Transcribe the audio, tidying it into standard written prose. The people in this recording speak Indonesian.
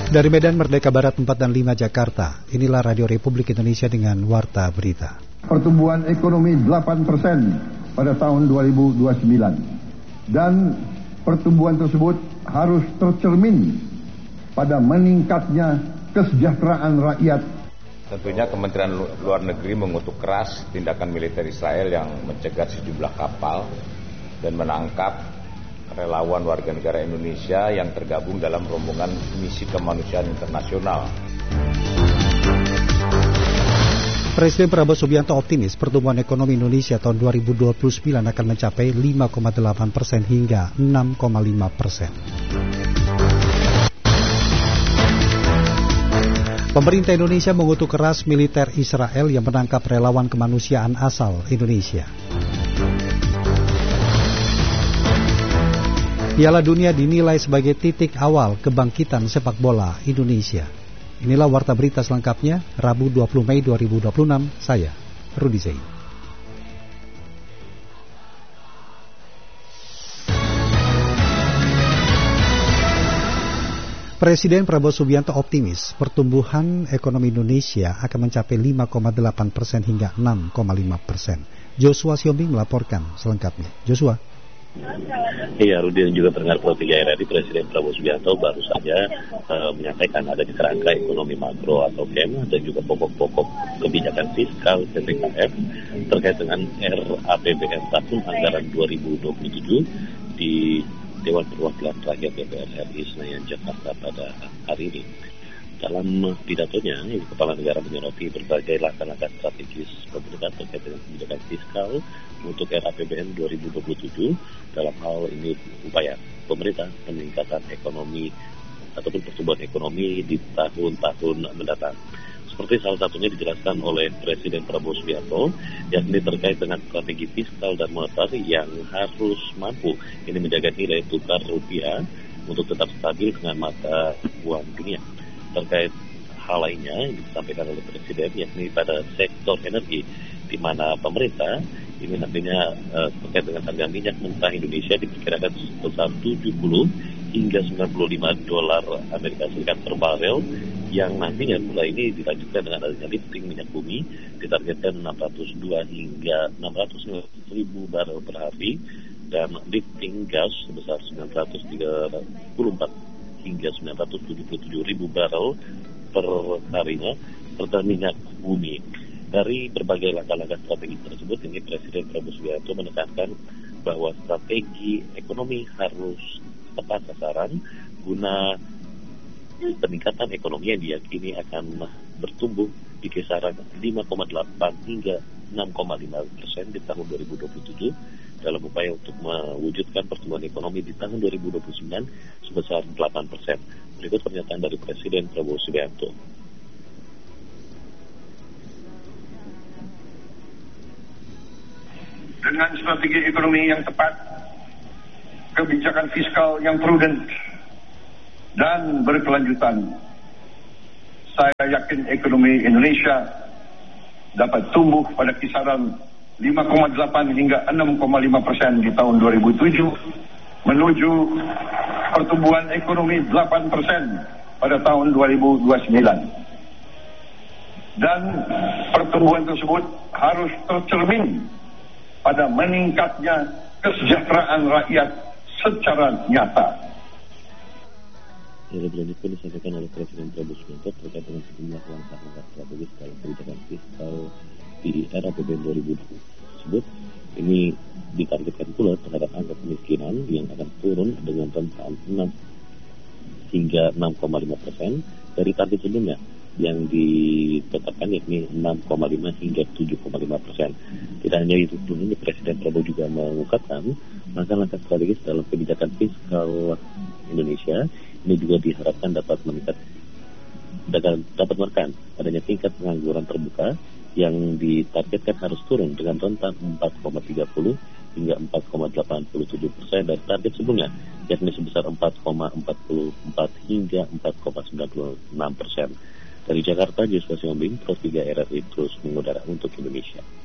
Dari Medan Merdeka Barat 4 dan 5 Jakarta, inilah Radio Republik Indonesia dengan Warta Berita. Pertumbuhan ekonomi 8% pada tahun 2029. Dan pertumbuhan tersebut harus tercermin pada meningkatnya kesejahteraan rakyat. Tentunya Kementerian Luar Negeri mengutuk keras tindakan militer Israel yang mencegat sejumlah kapal dan menangkap relawan warga negara Indonesia yang tergabung dalam rombongan misi kemanusiaan internasional. Presiden Prabowo Subianto optimis pertumbuhan ekonomi Indonesia tahun 2029 akan mencapai 5,8% hingga 6,5%. Pemerintah Indonesia mengutuk keras militer Israel yang menangkap relawan kemanusiaan asal Indonesia. Piala Dunia dinilai sebagai titik awal kebangkitan sepak bola Indonesia. Inilah Warta Berita selengkapnya, Rabu 20 Mei 2026, saya, Rudi Zain. Presiden Prabowo Subianto optimis pertumbuhan ekonomi Indonesia akan mencapai 5,8% hingga 6,5%. Joshua Siombing melaporkan selengkapnya. Joshua. Iya, Rudi dan juga pendengar Pro 3 RRI, Presiden Prabowo Subianto baru saja menyampaikan ada di kerangka ekonomi makro atau KEM dan juga pokok-pokok kebijakan fiskal PPKM terkait dengan RAPBN tahun anggaran 2027 di Dewan Perwakilan Rakyat DPR RI Senayan Jakarta pada hari ini. Dalam pidatonya, Kepala Negara menyoroti berbagai langkah-langkah strategis pemerintah terkait dengan kebijakan fiskal untuk RAPBN 2027. Dalam hal ini upaya pemerintah peningkatan ekonomi ataupun pertumbuhan ekonomi di tahun-tahun mendatang. Seperti salah satunya dijelaskan oleh Presiden Prabowo Subianto, yakni terkait dengan strategi fiskal dan moneter yang harus mampu ini menjaga nilai tukar rupiah untuk tetap stabil dengan mata uang dunia. Terkait hal lainnya yang disampaikan oleh Presiden, yakni pada sektor energi, di mana pemerintah ini nantinya terkait dengan harga minyak mentah Indonesia diperkirakan sebesar 70 hingga 95 dolar Amerika Serikat per barel, yang nantinya mulai ini dilanjutkan dengan adanya lifting minyak bumi ditargetkan 602 hingga 600 ribu barel per hari, dan lifting gas sebesar 934 hingga 977 ribu barel per harinya, serta minyak bumi. Dari berbagai langkah-langkah strategi tersebut, ini Presiden Prabowo Subianto menekankan bahwa strategi ekonomi harus tepat sasaran guna peningkatan ekonomi yang diyakini akan bertumbuh di kisaran 5,8 hingga 6,5% di tahun 2027 dalam upaya untuk mewujudkan pertumbuhan ekonomi di tahun 2029 sebesar 8%. Berikut pernyataan dari Presiden Prabowo Subianto. Dengan strategi ekonomi yang tepat, kebijakan fiskal yang prudent dan berkelanjutan, saya yakin ekonomi Indonesia dapat tumbuh pada kisaran 5,8 hingga 6,5% di tahun 2007, menuju pertumbuhan ekonomi 8% pada tahun 2029. Dan pertumbuhan tersebut harus tercermin pada meningkatnya kesejahteraan rakyat secara nyata. Lebih lanjut pun disampaikan oleh Presiden Prabowo Subianto terkait dengan sejumlah langkah-langkah strategis dalam kebijakan fiskal di era RAPBN 2020 tersebut. Ini ditargetkan pula terhadap angka kemiskinan yang akan turun dengan rentang 6 hingga 6,5% dari target sebelumnya yang ditetapkan, yakni 6,5 hingga 7,5%. Tidak hanya itu, ini Presiden Prabowo juga mengungkapkan langkah-langkah strategis dalam kebijakan fiskal Indonesia ini juga diharapkan dapat menekan adanya tingkat pengangguran terbuka yang ditargetkan harus turun dengan rentang 4,30 hingga 4,87% dari target sebelumnya, yakni sebesar 4,44 hingga 4,96%. Dari Jakarta, Joshua Siombing, Pro 3 RRI terus mengudara untuk Indonesia.